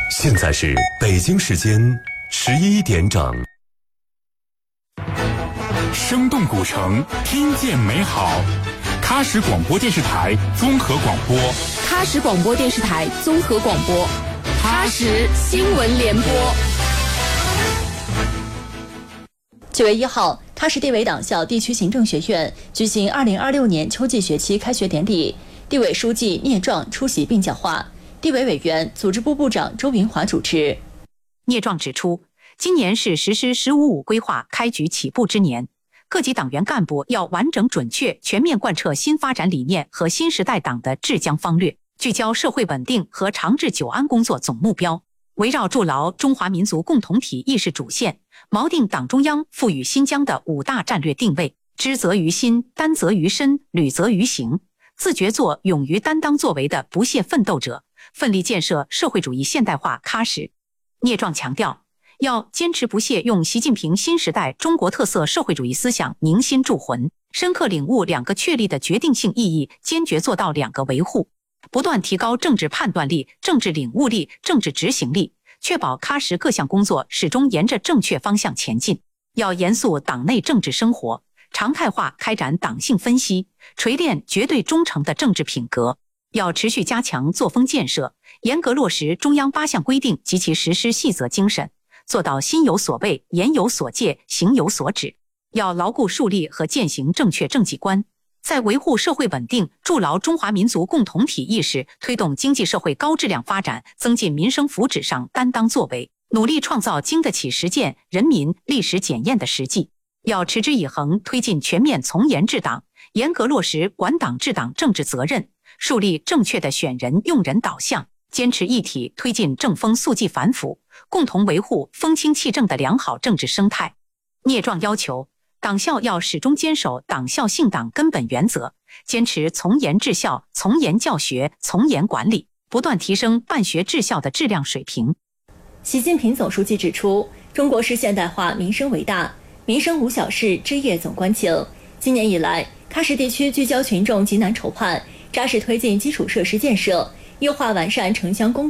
现在是北京时间11点整。 生动古城，听见美好。喀什广播电视台综合广播， 喀什广播电视台综合广播，喀什新闻联播。 9月1号，喀什地委党校地区行政学院举行2026年秋季学期开学典礼，地委书记聂壮出席并讲话，地委委员、组织部部长周云华主持。 聂壮指出，今年是实施“15-5”规划开局起步之年，各级党员干部要完整准确全面贯彻新发展理念和新时代党的治疆方略，聚焦社会稳定和长治久安工作总目标，围绕筑牢中华民族共同体意识主线，锚定党中央赋予新疆的5大战略定位，知责于心，担责于身，履责于行，自觉做勇于担当作为的不懈奋斗者，奋力建设社会主义现代化喀什。聂壮强调，要坚持不懈用习近平新时代中国特色社会主义思想凝心铸魂，深刻领悟2个确立的决定性意义，坚决做到2个维护，不断提高政治判断力、政治领悟力、政治执行力，确保喀什各项工作始终沿着正确方向前进。要严肃党内政治生活，常态化开展党性分析，锤炼绝对忠诚的政治品格。要持续加强作风建设，严格落实中央8项规定及其实施细则精神，做到心有所畏、言有所戒、行有所指。要牢固树立和践行正确政绩观，在维护社会稳定、筑牢中华民族共同体意识、推动经济社会高质量发展、增进民生福祉上担当作为，努力创造经得起实践、人民历史检验的实际。要持之以恒推进全面从严治党，严格落实管党治党政治责任，树立正确的选人用人导向，坚持一体推进正风肃纪反腐，共同维护风清气正的良好政治生态。聂壮要求，党校要始终坚守党校信党根本原则，坚持从严治校、从严教学、从严管理，不断提升办学治校的质量水平。 习近平总书记指出，中国式现代化民生为大，民生无小事，枝叶总关情。今年以来，喀什地区聚焦群众急难筹盼，扎实推进基础设施建设，优化完善城乡公